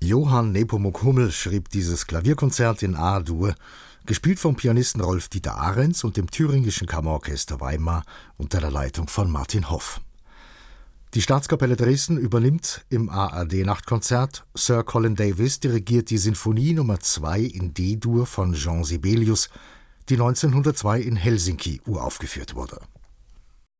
Johann Nepomuk Hummel schrieb dieses Klavierkonzert in A-Dur, gespielt vom Pianisten Rolf-Dieter Arens und dem Thüringischen Kammerorchester Weimar unter der Leitung von Martin Hoff. Die Staatskapelle Dresden übernimmt im ARD-Nachtkonzert. Sir Colin Davis dirigiert die Sinfonie Nummer 2 in D-Dur von Jean Sibelius, die 1902 in Helsinki uraufgeführt wurde.